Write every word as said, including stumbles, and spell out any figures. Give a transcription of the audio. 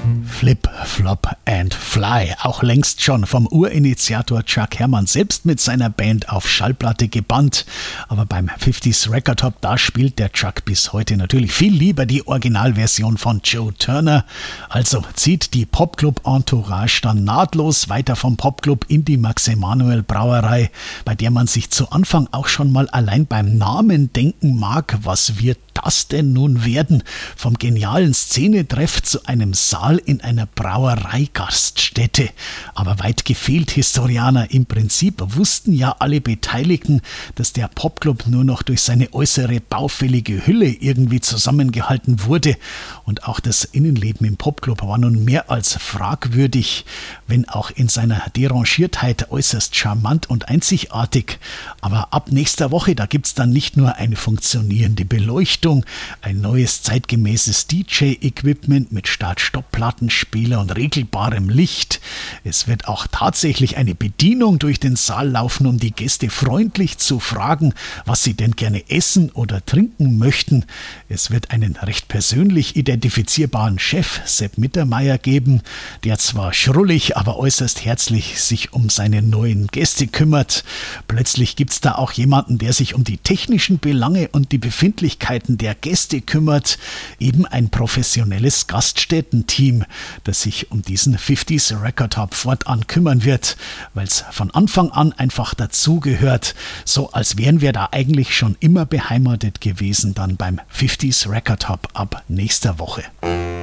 Flip, Flop and Fly, auch längst schon vom Urinitiator Chuck Hermann selbst mit seiner Band auf Schallplatte gebannt. Aber beim fünfziger Record Hop, da spielt der Chuck bis heute natürlich viel lieber die Originalversion von Joe Turner. Also zieht die Popclub-Entourage dann nahtlos weiter vom Popclub in die Max-Emanuel-Brauerei, bei der man sich zu Anfang auch schon mal allein beim Namen denken mag, was wird das denn nun werden? Vom genialen Szenetreff zu einem Saal in einer Brauereigaststätte. Aber weit gefehlt, Historianer. Im Prinzip wussten ja alle Beteiligten, dass der Popclub nur noch durch seine äußere baufällige Hülle irgendwie zusammengehalten wurde. Und auch das Innenleben im Popclub war nun mehr als fragwürdig, wenn auch in seiner Derangiertheit äußerst charmant und einzigartig. Aber ab nächster Woche, da gibt's dann nicht nur eine funktionierende Beleuchtung, ein neues zeitgemäßes D J-Equipment mit Start-Stopp-Plattenspieler und regelbarem Licht. Es wird auch tatsächlich eine Bedienung durch den Saal laufen, um die Gäste freundlich zu fragen, was sie denn gerne essen oder trinken möchten. Es wird einen recht persönlich identifizierbaren Chef, Sepp Mittermeier, geben, der zwar schrullig, aber äußerst herzlich sich um seine neuen Gäste kümmert. Plötzlich gibt's da auch jemanden, der sich um die technischen Belange und die Befindlichkeiten der Gäste kümmert, eben ein professionelles Gaststättenteam, das sich um diesen fünfziger Record Hop fortan kümmern wird, weil es von Anfang an einfach dazugehört, so als wären wir da eigentlich schon immer beheimatet gewesen, dann beim fünfziger Record Hop ab nächster Woche.